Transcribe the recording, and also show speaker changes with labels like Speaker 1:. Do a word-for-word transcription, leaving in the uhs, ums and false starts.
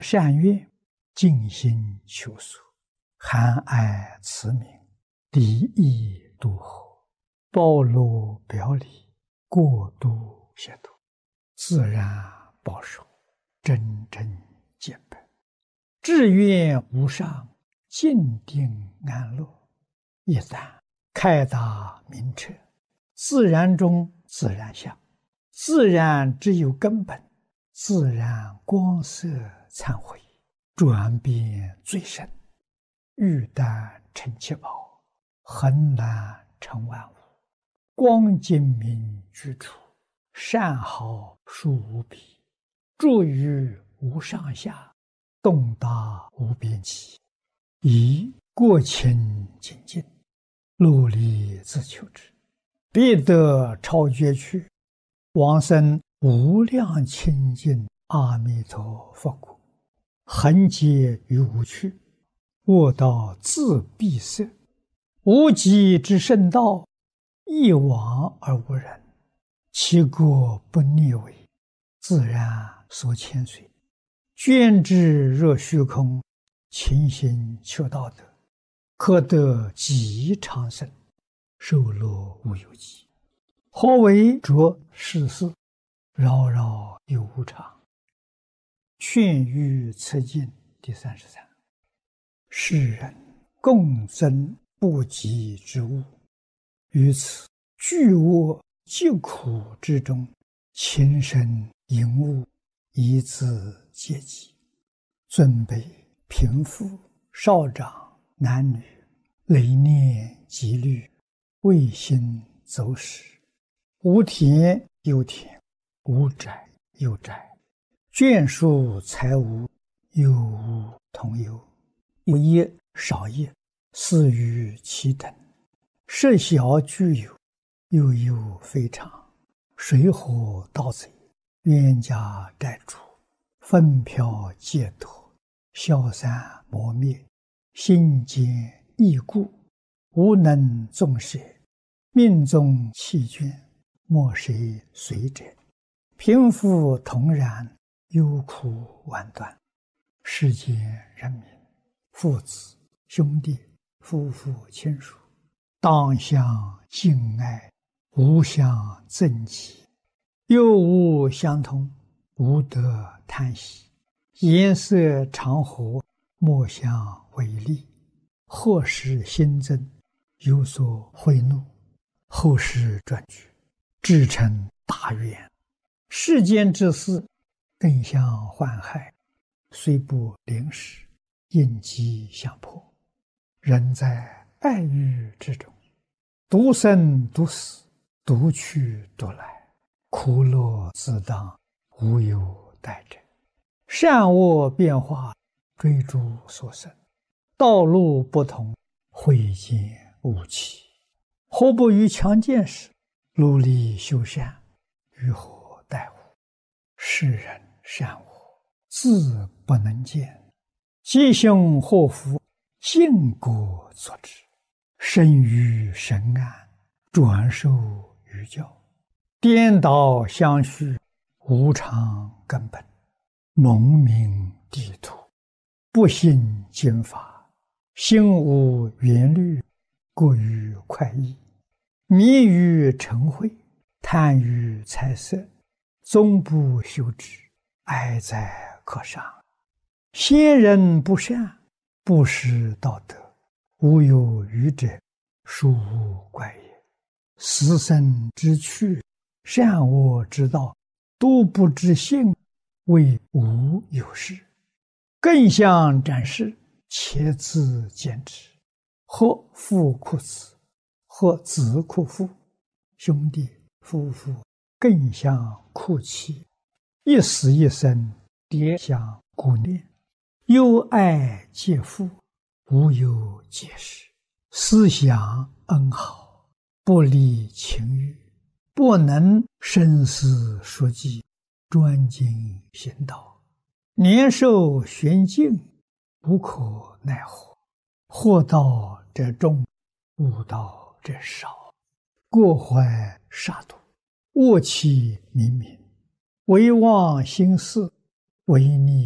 Speaker 1: 善愿，尽心求索，含爱慈悯，敌意度合，包罗表里，过度协度，自然保守，真正见本，志愿无上，静定安乐。一旦开达明彻，自然中自然相，自然只有根本，自然光色忏悔，转变最深，欲丹成七宝，恒然成万物，光精明居处，善好殊无比，住于无上下，洞达无边际，以过清精进，努力自求之，必得超绝去，往生无量清净阿弥陀佛国，恒劫于无趣，卧道自闭塞，无极之圣道，一往而无人，其国不逆违，自然所牵随，捐之若虚空，勤行求道德，可得极长生，寿乐无有极。何为着世事，扰扰有无常。劝喻此经第三十三。世人共争不及之物，于此巨恶疾苦之中，情深淫恶，以自戒己。尊卑贫富少长男女，累念积虑，未心走失，无田有田，无宅有宅，眷属财物，有无同有，有业少业，似于其等，设小具有，又有非常，水火盗贼，冤家债主，纷飘劫夺，消散磨灭，心坚易故，无能纵舍，命中弃捐，莫谁随者，贫富同然，忧苦万端。世间人民，父子兄弟夫妇亲属，当相敬爱，无相憎忌，又无相同，无得贪喜，颜色常和，莫相违逆，或使心增，有所贿赂，后世转举，至成大愿。世间之事，更相患害，虽不临时，应机相迫。人在爱欲之中，独生独死，独去独来，苦乐自当，无有待者。善恶变化，追逐所生，道路不同，慧见无期。何不于强健时，努力修善，于何待乎？世人善恶，自不能见，吉凶祸福，尽果作之。生于神安，转受于教，颠倒相续，无常根本，蒙名地土，不信经法，心无缘虑，过于快意，迷于尘秽，贪于财色，终不修之，哀哉可伤。先人不善，不识道德，无有余者，殊无怪也。死生之趣，善恶之道，都不知性，谓无有事。更相展示，且自见之。或父哭子，或子哭父，兄弟夫妇更相哭泣，一死一生，迭相顾念，忧爱皆父，无有解释。思想恩好，不离情欲，不能深思熟记，专精行道，年寿玄静，无可奈何。祸道者众，悟道者少，过怀杀戮，恶气冥冥，唯忘心事，违逆